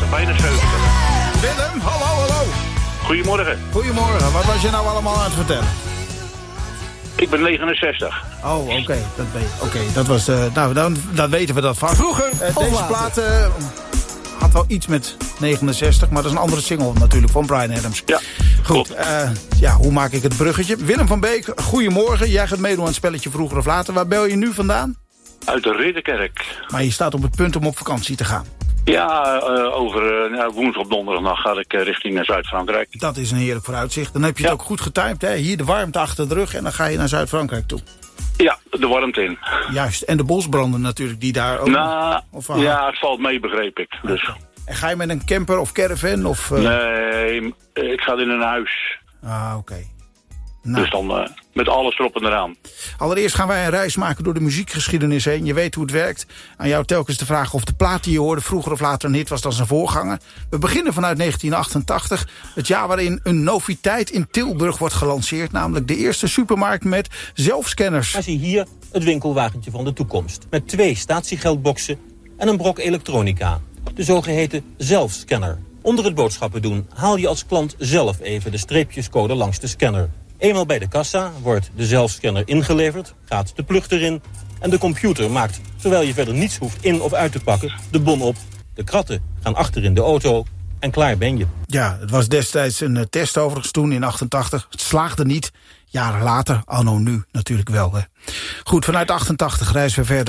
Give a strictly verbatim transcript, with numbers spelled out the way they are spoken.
bijna zeventig. Willem, hallo, hallo. Goedemorgen. Goedemorgen, wat was je nou allemaal aan het vertellen? Ik ben negenenzestig. Oh, oké, okay, dat ben je. Oké, okay, dat was, uh, nou, dan, dan weten we dat vast. Vroeger, uh, deze plaat uh, had wel iets met negenenzestig, maar dat is een andere single natuurlijk van Bryan Adams. Ja. Goed, uh, ja, hoe maak ik het bruggetje? Willem van Beek, goedemorgen. Jij gaat meedoen aan het spelletje vroeger of later. Waar bel je nu vandaan? Uit de Ridderkerk. Maar je staat op het punt om op vakantie te gaan. Ja, uh, over uh, nou, woensdag op donderdag ga ik uh, richting uh, Zuid-Frankrijk. Dat is een heerlijk vooruitzicht. Dan heb je het ja. ook goed getimed, hè? Hier de warmte achter de rug en dan ga je naar Zuid-Frankrijk toe. Ja, de warmte in. Juist, en de bosbranden natuurlijk die daar ook... Nou, of, uh, ja, het valt mee, begreep ik. Dus. Okay. En ga je met een camper of caravan? Of, uh... Nee, ik ga in een huis. Ah, oké. Okay. Nou. Dus dan uh, met alles erop en eraan. Allereerst gaan wij een reis maken door de muziekgeschiedenis heen. Je weet hoe het werkt. Aan jou telkens de vraag of de plaat die je hoorde vroeger of later een hit was dan zijn voorganger. We beginnen vanuit negentien achtentachtig. Het jaar waarin een noviteit in Tilburg wordt gelanceerd. Namelijk de eerste supermarkt met zelfscanners. Maar zie hier het winkelwagentje van de toekomst. Met twee statiegeldboxen en een brok elektronica. De zogeheten zelfscanner. Onder het boodschappen doen haal je als klant zelf even de streepjescode langs de scanner. Eenmaal bij de kassa wordt de zelfscanner ingeleverd, gaat de plug erin en de computer maakt, terwijl je verder niets hoeft in of uit te pakken, de bon op. De kratten gaan achter in de auto en klaar ben je. Ja, het was destijds een uh, test overigens toen in achtentachtig. Het slaagde niet. Jaren later, anno nu natuurlijk wel. Hè. Goed, vanuit achtentachtig reizen we verder.